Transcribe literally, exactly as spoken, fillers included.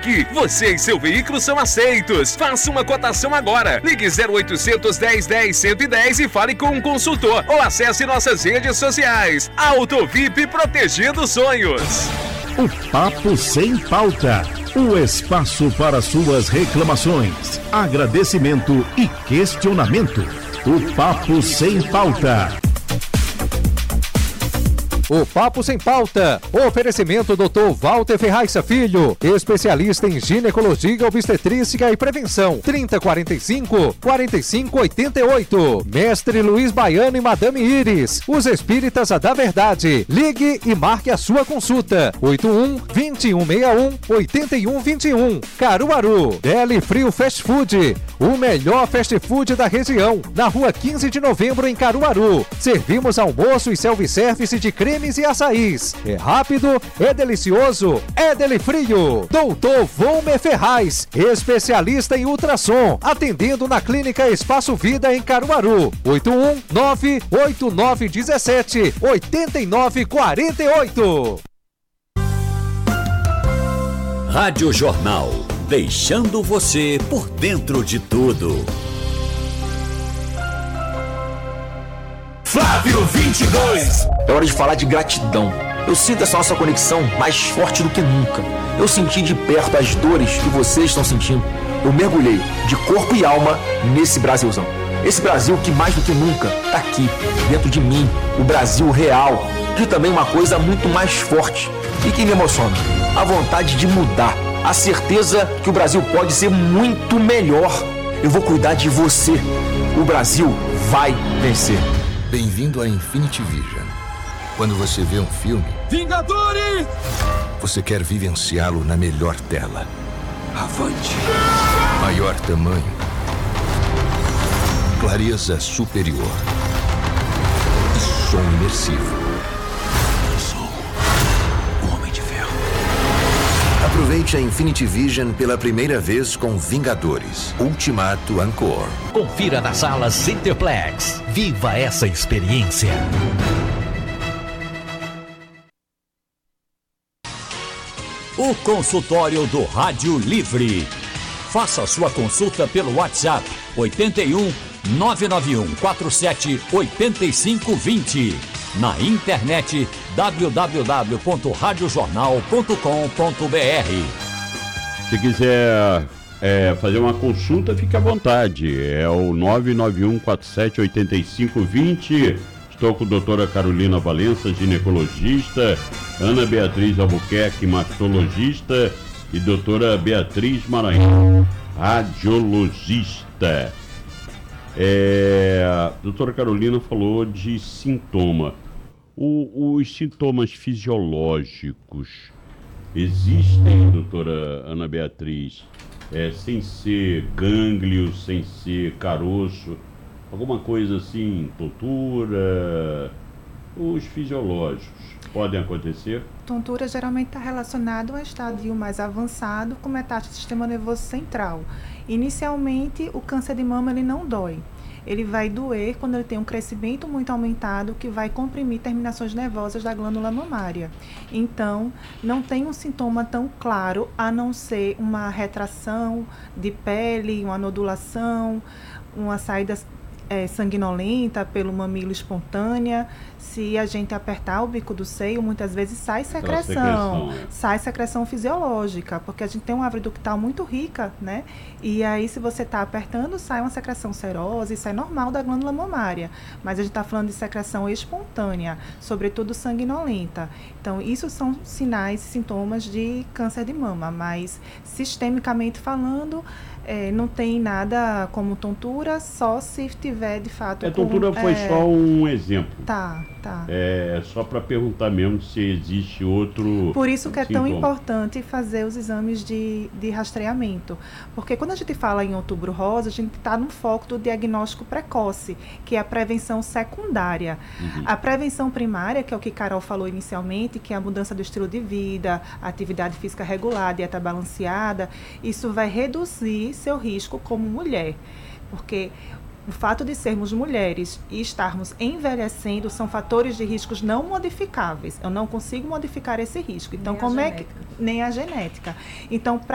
Aqui, você e seu veículo são aceitos. Faça uma cotação agora. Ligue zero oitocentos, dez, dez, cento e dez e fale com um consultor. Ou acesse nossas redes sociais. Autovip protegendo sonhos. O Papo Sem Pauta. O espaço para suas reclamações, agradecimento e questionamento. O Papo Sem Pauta. O Papo Sem Pauta. Oferecimento doutor Walter Ferraz Filho, especialista em ginecologia, obstetrícia e prevenção. trinta, quarenta e cinco, quarenta e cinco, oitenta e oito. Mestre Luiz Baiano e Madame Iris, os espíritas da verdade. Ligue e marque a sua consulta. oito um, vinte e um, sessenta e um, oitenta e um, vinte e um. Caruaru. Deli Frio Fast Food, o melhor fast food da região. Na rua quinze de novembro, em Caruaru. Servimos almoço e self-service de creme e açaís. É rápido, é delicioso, é Deli Frio. doutor Volmer Ferraz, especialista em ultrassom, atendendo na Clínica Espaço Vida em Caruaru. oito um nove oito nove um sete, oito nove quatro oito. Rádio Jornal, deixando você por dentro de tudo. Flávio vinte e dois. É hora de falar de gratidão. Eu sinto essa nossa conexão mais forte do que nunca. Eu senti de perto as dores que vocês estão sentindo. Eu mergulhei de corpo e alma nesse Brasilzão. Esse Brasil que mais do que nunca está aqui, dentro de mim, o Brasil real. E também uma coisa muito mais forte e que me emociona: a vontade de mudar, a certeza que o Brasil pode ser muito melhor. Eu vou cuidar de você. O Brasil vai vencer. Bem-vindo a Infinity Vision. Quando você vê um filme, Vingadores! Você quer vivenciá-lo na melhor tela. Avante! Maior tamanho. Clareza superior. E som imersivo. Eu sou o Homem de Ferro. Aproveite a Infinity Vision pela primeira vez com Vingadores Ultimato Encore. Confira nas salas Cineplex. Viva essa experiência. O consultório do Rádio Livre. Faça sua consulta pelo WhatsApp oito um, nove nove um quatro sete, oito cinco dois zero. Na internet w w w ponto rádio jornal ponto com ponto b r. Se quiser é, fazer uma consulta, fique à vontade. É o nove nove um quatro sete, oito cinco dois zero. Estou com a doutora Carolina Valença, ginecologista, Ana Beatriz Albuquerque, mastologista, e doutora Beatriz Maranhão, radiologista. É, a doutora Carolina falou de sintoma. O, os sintomas fisiológicos existem, doutora Ana Beatriz, é, sem ser gânglio, sem ser caroço, alguma coisa assim, tontura, os fisiológicos podem acontecer? Tontura geralmente está relacionado a um estadio mais avançado com metástase do sistema nervoso central. Inicialmente, o câncer de mama ele não dói. Ele vai doer quando ele tem um crescimento muito aumentado que vai comprimir terminações nervosas da glândula mamária. Então, não tem um sintoma tão claro, a não ser uma retração de pele, uma nodulação, uma saída é, sanguinolenta pelo mamilo espontânea. Se a gente apertar o bico do seio, muitas vezes sai secreção, secreção é. sai secreção fisiológica, porque a gente tem uma árvore ductal muito rica, né? E aí, se você está apertando, sai uma secreção serosa, isso é normal da glândula mamária. Mas a gente está falando de secreção espontânea, sobretudo sanguinolenta. Então, isso são sinais e sintomas de câncer de mama, mas sistemicamente falando, É, não tem nada como tontura, só se tiver de fato... A tontura com, foi é... só um exemplo. Tá, tá. É só para perguntar mesmo se existe outro... Por isso que é sintoma. tão importante fazer os exames de, de rastreamento. Porque quando a gente fala em outubro rosa, a gente está no foco do diagnóstico precoce, que é a prevenção secundária. Uhum. A prevenção primária, que é o que Carol falou inicialmente, que é a mudança do estilo de vida, a atividade física regular, dieta balanceada, isso vai reduzir seu risco como mulher, porque o fato de sermos mulheres e estarmos envelhecendo são fatores de riscos não modificáveis. Eu não consigo modificar esse risco. Então, nem como é que nem a genética. Então,